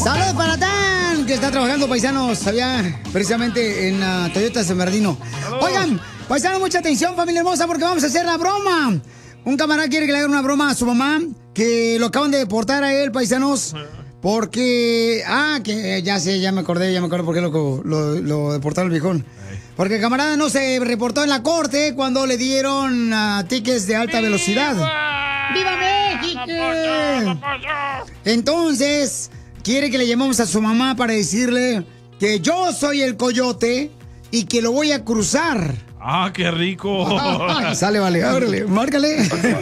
Saludos para Dan, que está trabajando, paisanos, allá precisamente en Toyota San Bernardino. Oigan, paisanos, mucha atención, familia hermosa, porque vamos a hacer la broma. Un camarada quiere que le hagan una broma a su mamá, que lo acaban de deportar a él, paisanos, porque... que ya sé, ya me acordé por qué lo deportaron el viejón. Porque el camarada no se reportó en la corte cuando le dieron tickets de alta velocidad. ¡Viva México! Entonces, quiere que le llamemos a su mamá para decirle que yo soy el coyote y que lo voy a cruzar. ¡Ah, qué rico! Sale, vale, ábrele, márcale.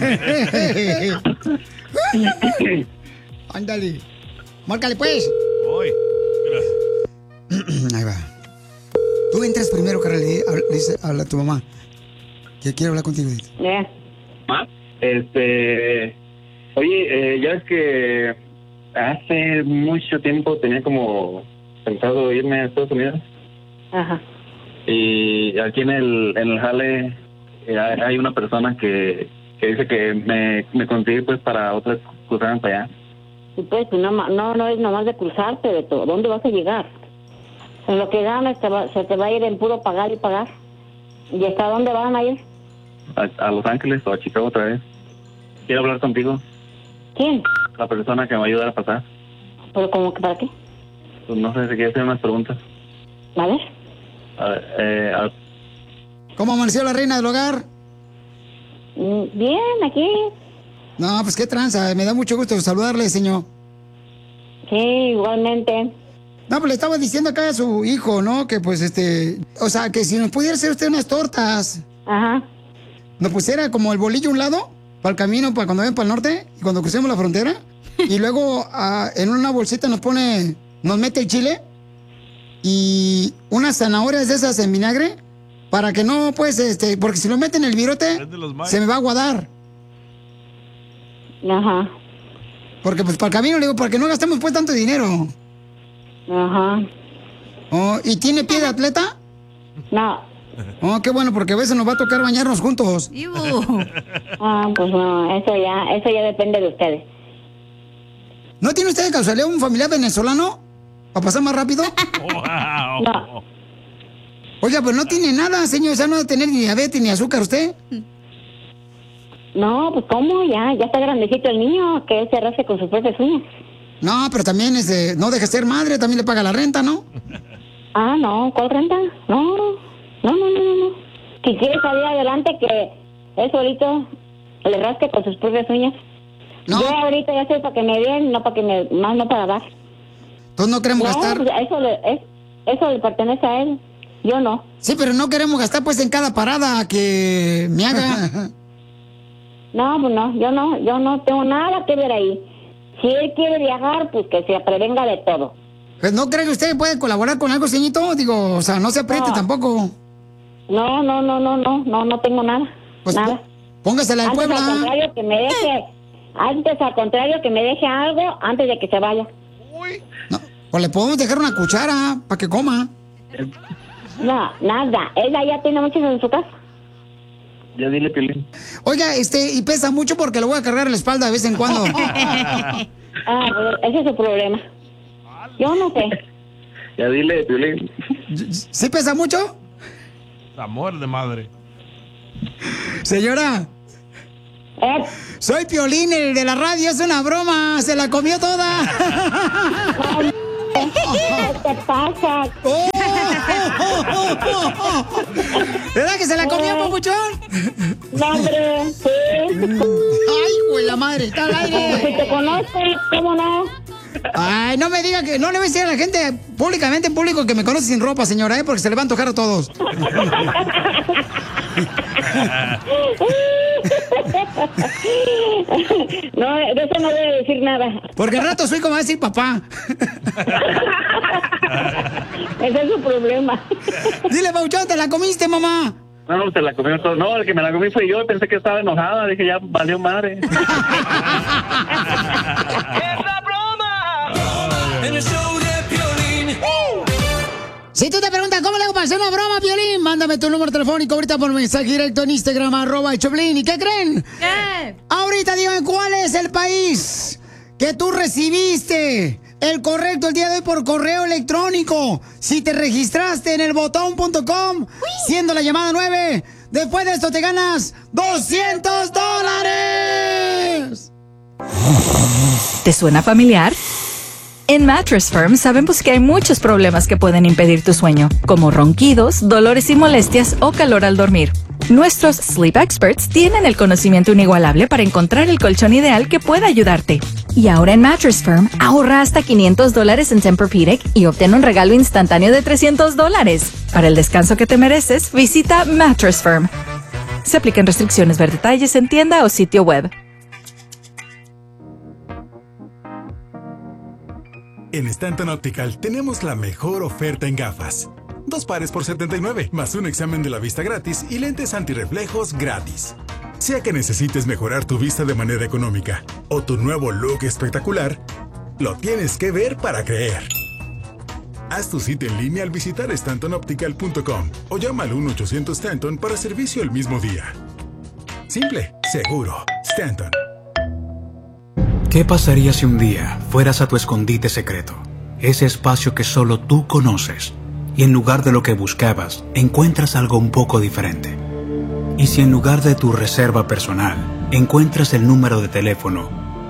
Ándale. Márcale, pues. Voy. Ahí va. Tú entras primero, carnal, le dice, habla a tu mamá. Que quiero hablar contigo. Oye, ya es que hace mucho tiempo tenía como pensado irme a Estados Unidos. Ajá. Y aquí en el jale hay una persona que dice que me consigue pues para otras cruzaran para allá. Y pues no es nomás de cruzarte de todo. ¿Dónde vas a llegar? En lo que ganas se te va a ir en puro pagar y pagar. ¿Y hasta dónde van a ir? A Los Ángeles o a Chicago otra vez. Quiero hablar contigo. ¿Quién? La persona que me va a ayudar a pasar. ¿Pero cómo que para qué? Pues no sé si quieres hacer unas preguntas. A ver. ¿Cómo amaneció la reina del hogar? Bien, aquí. No, pues qué tranza, me da mucho gusto saludarle, señor. Sí, igualmente. No, pues le estaba diciendo acá a su hijo, ¿no? Que pues o sea, que si nos pudiera hacer usted unas tortas. Ajá. Nos pusiera como el bolillo a un lado, para el camino, para cuando vayan para el norte, y cuando crucemos la frontera, y luego en una bolsita nos mete el chile, y unas zanahorias de esas en vinagre, para que no, pues, porque si lo meten en el virote, se me va a aguadar. Ajá. Porque pues para el camino, le digo, para que no gastemos pues tanto dinero. Ajá. Oh, ¿y tiene pie de atleta? No. Oh, qué bueno, porque a veces nos va a tocar bañarnos juntos. Pues no, eso ya depende de ustedes. ¿No tiene usted de casualidad un familiar venezolano? ¿Para pasar más rápido? No. Oiga, pues no tiene nada, señor, o sea, no debe tener ni diabetes ni azúcar usted. No, pues ¿cómo? Ya está grandecito el niño, que él se rasque con sus propias uñas. No, pero también no deja de ser madre, también le paga la renta, ¿no? No, ¿cuál renta? No. Si quiere salir adelante, que él solito le rasque con sus propias uñas. No. Yo ahorita ya sé para que me den, no para que más no para dar. Entonces no queremos gastar. Pues eso le pertenece a él, yo no. Sí, pero no queremos gastar pues en cada parada que me haga. No, pues no, yo no tengo nada que ver ahí. Si él quiere viajar, pues que se prevenga de todo. Pues ¿no cree que usted puede colaborar con algo, señorito? Digo, o sea, no se apriete tampoco. No tengo nada. Pues nada. Póngasela en Puebla. Antes al contrario que me deje algo antes de que se vaya. No, pues le podemos dejar una cuchara para que coma. No, nada. Ella ya tiene muchos en su casa. Ya dile, Piolín. Oiga, y pesa mucho porque lo voy a cargar en la espalda de vez en cuando. Pues ese es su problema. Yo no sé. Ya dile, Piolín. ¿Sí pesa mucho? Amor de madre. Señora. Soy Piolín, el de la radio, es una broma. Se la comió toda. ¿Qué te pasa? ¿Verdad que se la comió, papuchón? No, hombre, sí. Ay, güey, la madre, está al aire. Si te conozco, ¿cómo no? Ay, no me diga que no le voy a decir a la gente públicamente en público que me conoce sin ropa, señora, porque se le va a antojar a todos. No, de eso no voy a decir nada. Porque al rato su hijo me va a decir papá. Ese es su problema. Dile, Pauchón, ¿te la comiste, mamá? No, se la comió todo. No, el que me la comí fue yo. Pensé que estaba enojada. Dije, ya valió madre. ¡Es la broma! En el show de Piolín. Si tú te preguntas cómo le hago para hacer una broma, Piolín, mándame tu número telefónico ahorita por mensaje directo en Instagram, @Choplin. ¿Y qué creen? ¿Qué? Ahorita díganme cuál es el país que tú recibiste el correcto el día de hoy por correo electrónico. Si te registraste en elbotón.com, siendo la llamada 9, después de esto te ganas $200. ¿Te suena familiar? En Mattress Firm sabemos que hay muchos problemas que pueden impedir tu sueño, como ronquidos, dolores y molestias o calor al dormir. Nuestros Sleep Experts tienen el conocimiento inigualable para encontrar el colchón ideal que pueda ayudarte. Y ahora en Mattress Firm, ahorra hasta $500 en Tempur-Pedic y obtén un regalo instantáneo de $300. Para el descanso que te mereces, visita Mattress Firm. Se aplican restricciones. Ver detalles en tienda o sitio web. En Stanton Optical tenemos la mejor oferta en gafas. 2 pares por $79, más un examen de la vista gratis y lentes antirreflejos gratis. Sea que necesites mejorar tu vista de manera económica o tu nuevo look espectacular, lo tienes que ver para creer. Haz tu cita en línea al visitar StantonOptical.com o llama al 1-800-STANTON para servicio el mismo día. Simple, seguro, Stanton. ¿Qué pasaría si un día fueras a tu escondite secreto? Ese espacio que solo tú conoces. Y en lugar de lo que buscabas, encuentras algo un poco diferente. Y si en lugar de tu reserva personal, encuentras el número de teléfono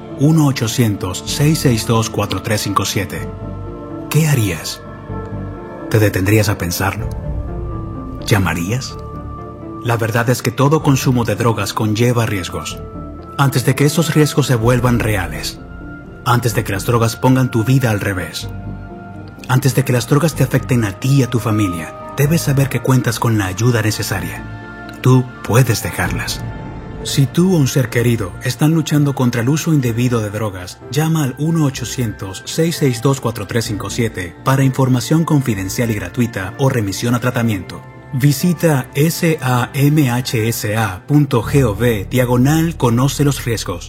1-800-662-4357, ¿qué harías? ¿Te detendrías a pensarlo? ¿Llamarías? La verdad es que todo consumo de drogas conlleva riesgos. Antes de que esos riesgos se vuelvan reales. Antes de que las drogas pongan tu vida al revés. Antes de que las drogas te afecten a ti y a tu familia, debes saber que cuentas con la ayuda necesaria. Tú puedes dejarlas. Si tú o un ser querido están luchando contra el uso indebido de drogas, llama al 1-800-662-4357 para información confidencial y gratuita o remisión a tratamiento. Visita samhsa.gov/conoce los riesgos.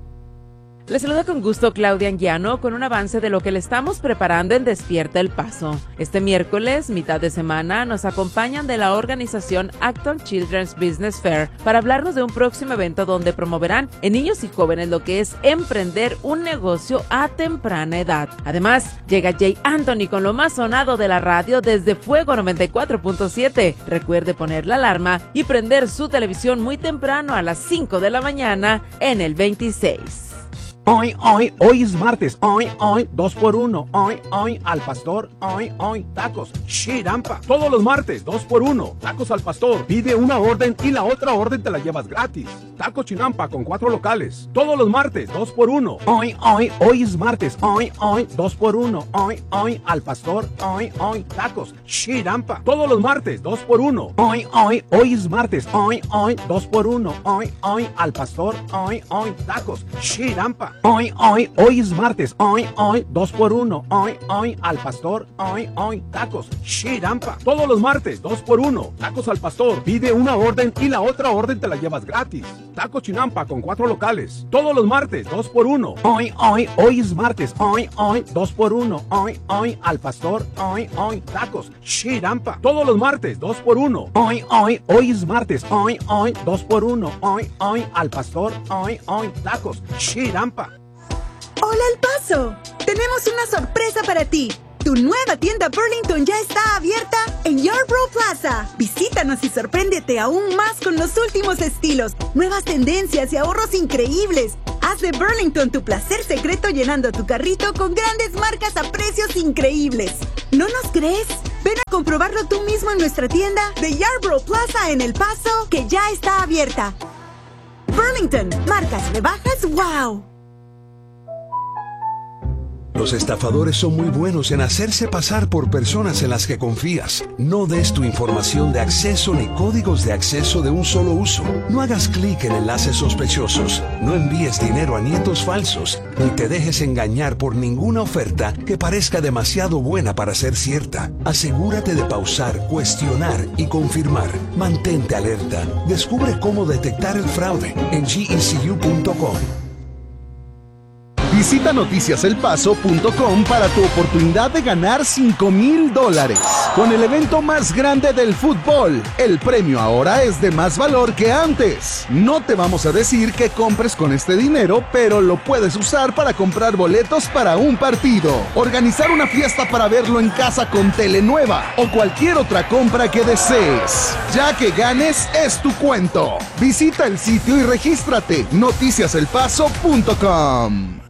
Les saluda con gusto Claudia Anguiano con un avance de lo que le estamos preparando en Despierta El Paso. Este miércoles, mitad de semana, nos acompañan de la organización Acton Children's Business Fair para hablarnos de un próximo evento donde promoverán en niños y jóvenes lo que es emprender un negocio a temprana edad. Además, llega Jay Anthony con lo más sonado de la radio desde Fuego 94.7. Recuerde poner la alarma y prender su televisión muy temprano a las 5 de la mañana en el 26. Hoy es martes, hoy, 2x1, hoy, al pastor, hoy, tacos, shirampa. Todos los martes, 2x1, tacos al pastor. Pide una orden y la otra orden te la llevas gratis. Tacos chinampa con 4 locales. Todos los martes, 2x1. Hoy es martes, hoy, 2x1, hoy, al pastor, hoy, tacos, shirampa. Todos los martes, 2x1. Hoy es martes, hoy, 2x1, hoy, al pastor, hoy, tacos, shirampa. Hoy es martes, hoy, 2x1, hoy, al pastor, hoy, tacos, shirampa. Todos los martes, 2x1, tacos al pastor. Pide una orden y la otra orden te la llevas gratis. Tacos chinampa con 4 locales. Todos los martes, 2x1. Hoy es martes, hoy, 2x1, hoy, al pastor, hoy, tacos, shirampa. Todos los martes, 2x1. Hoy es martes, hoy, 2x1, hoy, al pastor, hoy, tacos, shirampa. ¡Hola El Paso! Tenemos una sorpresa para ti. Tu nueva tienda Burlington ya está abierta en Yarborough Plaza. Visítanos y sorpréndete aún más con los últimos estilos, nuevas tendencias y ahorros increíbles. Haz de Burlington tu placer secreto llenando tu carrito con grandes marcas a precios increíbles. ¿No nos crees? Ven a comprobarlo tú mismo en nuestra tienda de Yarborough Plaza en El Paso, que ya está abierta. Burlington, marcas rebajas, wow. Los estafadores son muy buenos en hacerse pasar por personas en las que confías. No des tu información de acceso ni códigos de acceso de un solo uso. No hagas clic en enlaces sospechosos. No envíes dinero a nietos falsos. Ni te dejes engañar por ninguna oferta que parezca demasiado buena para ser cierta. Asegúrate de pausar, cuestionar y confirmar. Mantente alerta. Descubre cómo detectar el fraude en gecu.com. Visita noticiaselpaso.com para tu oportunidad de ganar $5,000. Con el evento más grande del fútbol, el premio ahora es de más valor que antes. No te vamos a decir que compres con este dinero, pero lo puedes usar para comprar boletos para un partido, organizar una fiesta para verlo en casa con tele nueva o cualquier otra compra que desees. Ya que ganes es tu cuento. Visita el sitio y regístrate. noticiaselpaso.com.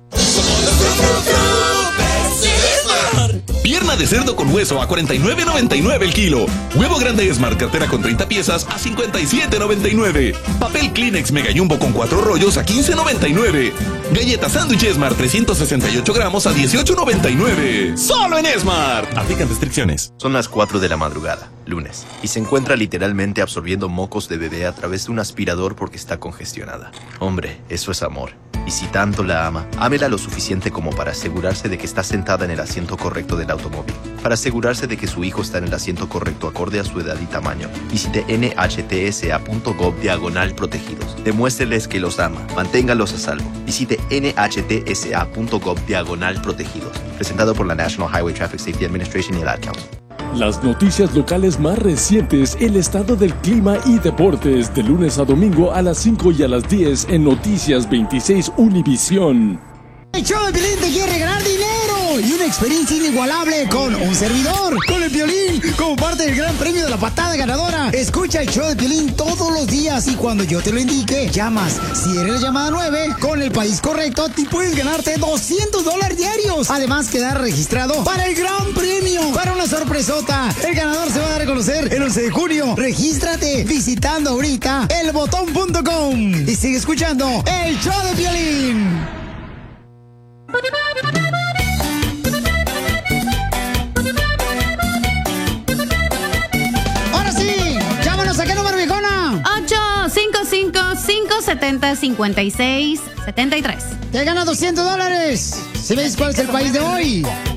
Pierna de cerdo con hueso a $49.99 el kilo. Huevo grande Smart cartera con 30 piezas a $57.99. Papel Kleenex Mega Jumbo con 4 rollos a $15.99. Galleta sándwich Smart 368 gramos a $18.99. ¡Solo en Smart! Aplican restricciones. Son las 4 de la madrugada, lunes, y se encuentra literalmente absorbiendo mocos de bebé a través de un aspirador porque está congestionada. Hombre, eso es amor. Y si tanto la ama, ámela lo suficiente como para asegurarse de que está sentada en el asiento correcto del automóvil, para asegurarse de que su hijo está en el asiento correcto acorde a su edad y tamaño. Visite nhtsa.gov/protegidos. Demuéstreles que los ama. Manténgalos a salvo. Visite nhtsa.gov/protegidos. Presentado por la National Highway Traffic Safety Administration y el Ad Council. Las noticias locales más recientes, el estado del clima y deportes, de lunes a domingo a las 5 y a las 10 en Noticias 26 Univisión. El show de Piolín te quiere ganar dinero y una experiencia inigualable con un servidor, con el Piolín, como parte del gran premio de la patada ganadora. Escucha el show de Piolín todos los días y cuando yo te lo indique, llamas. Si eres la llamada 9, con el país correcto, te puedes ganarte $200 diarios. Además, quedar registrado para el gran premio, para una sorpresota. El ganador se va a dar a conocer el 11 de junio. Regístrate visitando ahorita elbotón.com y sigue escuchando el show de Piolín. Ahora sí, llámanos a qué número, viejona. 855-570-5673. Te gana $200. ¿Sí ves cuál es el país de hoy?